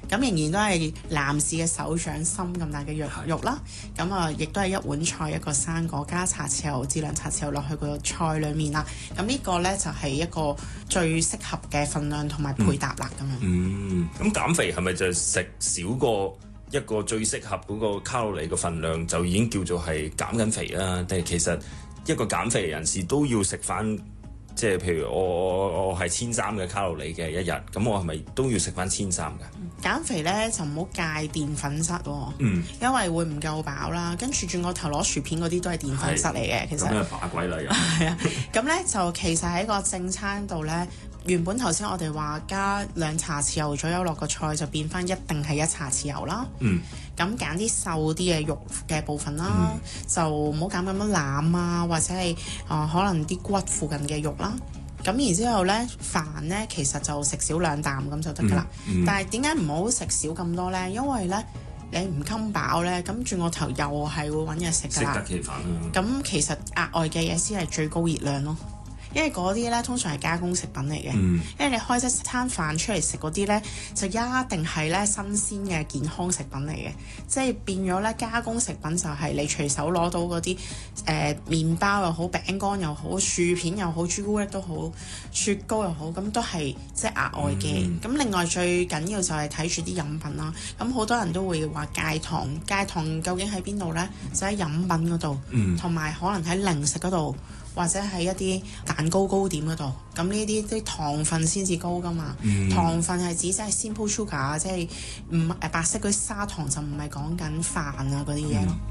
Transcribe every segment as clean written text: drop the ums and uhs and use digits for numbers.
咁仍然都係男士嘅手掌心咁大嘅肉啦。咁啊，亦都係一碗菜一個生果加茶豉油至兩茶豉油落去個菜裡面啦。咁呢個呢，就係一個最適合嘅份量同埋配搭啦咁樣。 咁減肥係咪就食少過一個最適合嗰個卡路里嘅份量就已經叫做係減緊肥啦？定係其實一個減肥人士都要食翻？即係譬如我係1300嘅卡路里嘅一日，咁我係咪都要食翻1300㗎？ 減肥咧就唔好戒澱粉質喎，因為會唔夠飽啦。跟住轉個頭攞薯片嗰啲都係澱粉質嚟嘅，其實。 咁樣把鬼啦又。 係啊，咁咧就其實喺個正餐度咧，原本頭先我哋話加2茶豉油左右落個菜，就變翻一定係1茶豉油啦。咁揀啲瘦啲嘅肉嘅部分啦，就唔好揀咁多腩啊，或者係可能啲骨附近嘅肉啦。咁然之後咧，飯咧其實就食少2啖咁就得㗎啦。但係點解唔好食少咁多咧？因為咧你唔襟飽咧，咁轉個頭又係會揾嘢食㗎啦。 適得其反啦。 咁其實額外嘅嘢先係最高熱量咯。因為嗰啲咧通常係加工食品嚟嘅，因為你開一餐飯出嚟食嗰啲咧，就一定係咧新鮮嘅健康食品嚟嘅，即係變咗咧加工食品就係你隨手攞到嗰啲麵包又好、餅乾又好、薯片又好、朱古力都好、雪糕又好，咁都係即係額外嘅。咁另外最緊要就係睇住啲飲品啦。咁好多人都會話戒糖，戒糖究竟喺邊度咧？就喺飲品嗰度，同埋可能喺零食嗰度。或者係一啲蛋糕糕點嗰度，咁呢啲糖分先至高噶嘛。糖分係指即係 simple sugar，即係唔白色嗰啲砂糖，就唔係講緊飯啊嗰啲嘢咯。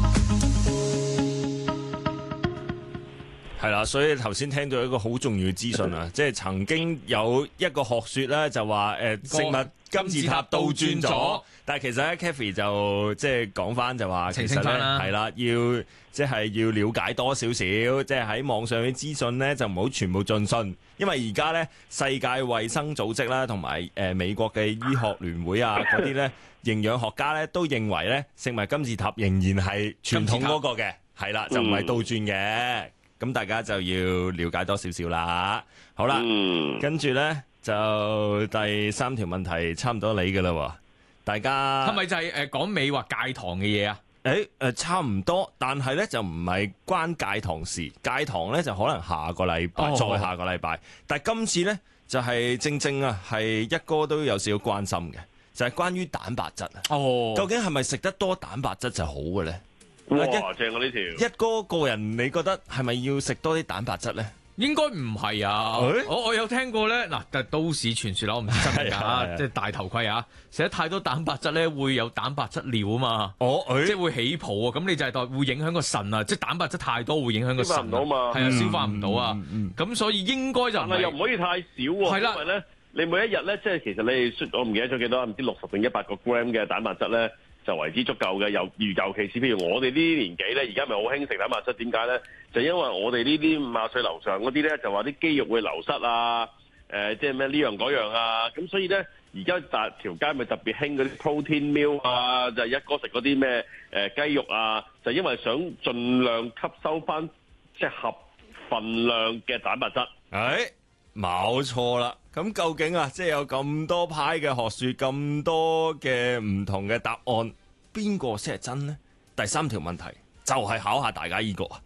係啦，所以頭先聽到一個好重要嘅資訊啊，即係曾經有一個學説咧，就話食物金字塔倒轉咗，但係其實咧 Kathy 就即係講翻就話，其實咧係啦，要即係要了解多少少，即係喺網上嘅資訊咧就唔好全部盡信，因為而家咧世界衛生組織啦，同埋美國嘅醫學聯會啊嗰啲咧營養學家咧都認為咧食物金字塔仍然係傳統嗰個嘅，係啦，就唔係倒轉嘅。咁大家就要了解多少少啦。好啦，跟住呢，就第3條問題差唔多你㗎啦。大家係咪就係講尾話戒糖嘅嘢啊？ 差唔多，但係呢就唔係關戒糖事。戒糖呢就可能下個禮拜，再下個禮拜。但係今次呢，就係正啊，係一哥都有少少關心嘅，就係關於蛋白質啊。究竟係咪食得多蛋白質就好嘅呢？ 哇，正啊呢條！ 一哥個人，你覺得係咪要食多啲蛋白質咧？ 應該唔係啊！我有聽過咧，嗱，但係都市傳說啦，我唔知真定假，即係大頭盔啊！食得太多蛋白質咧，會有蛋白質尿啊嘛，即係會起泡啊！咁你就係代會影響個腎啊！即係蛋白質太多會影響個腎，消化唔到嘛，係啊，消化唔到啊！咁所以應該就但係又唔可以太少喎，因為咧你每一日咧，即係其實你我唔記得咗幾多，唔知60定100個 gram 嘅蛋白質咧。就為之足夠嘅，尤其是譬如我哋呢啲年紀咧，而家咪好興食蛋白質，點解咧？就因為我哋呢啲50歲樓上嗰啲咧，就話啲肌肉會流失啊，即係咩呢樣嗰樣啊，咁所以咧，而家大條街咪特別興嗰啲 protein meal 啊，就係一哥食嗰啲咩雞肉啊，就因為想盡量吸收翻即係合份量嘅蛋白質。 冇錯啦。咁究竟啊，即係有咁多派嘅學説，咁多嘅唔同嘅答案，邊個先係真呢？第3條問題就係考下大家呢個啊。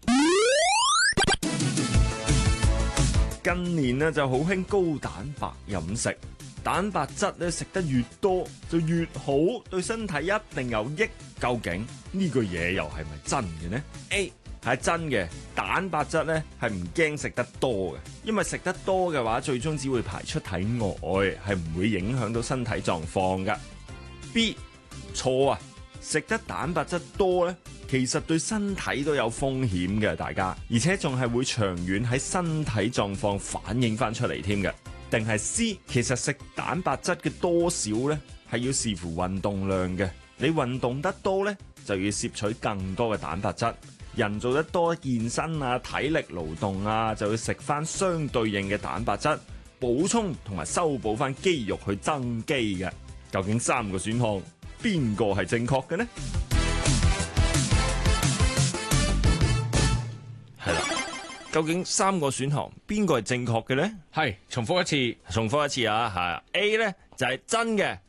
近年呢就好興高蛋白飲食，蛋白質咧食得越多就越好，對身體一定有益。究竟呢句嘢又係咪真嘅呢？ A 係真嘅，蛋白質咧係唔驚食得多嘅，因為食得多嘅話，最終只會排出體外，係唔會影響到身體狀況噶。B 錯啊，食得蛋白質多咧，其實對身體都有風險嘅，大家，而且仲係會長遠喺身體狀況反映翻出嚟添嘅。定係 C， 其實食蛋白質嘅多少咧，係要視乎運動量嘅，你運動得多咧，就要攝取更多嘅蛋白質。人做得多健身啊、體力勞動啊，就要食翻相對應嘅蛋白質，補充同埋修補翻肌肉去增肌嘅。究竟3個選項邊個係正確嘅呢？係啦，究竟3個選項邊個係正確嘅呢？ 係重複一次啊，係 A 呢就係真嘅，